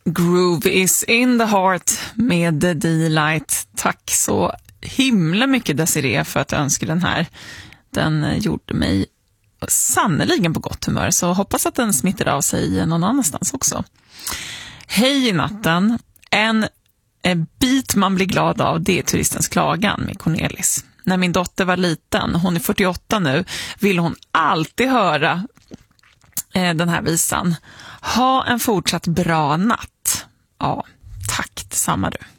Groove is in the heart med The Delight. Tack så himla mycket Desiree för att jag önskar den här. Den gjorde mig sannoliken på gott humör, så hoppas att den smittar av sig någon annanstans också. Hej i natten. En bit man blir glad av, det är Turistens klagan med Cornelis. När min dotter var liten, hon är 48 nu, vill hon alltid höra den här visan. Ha en fortsatt bra natt. Ja, tack detsamma du.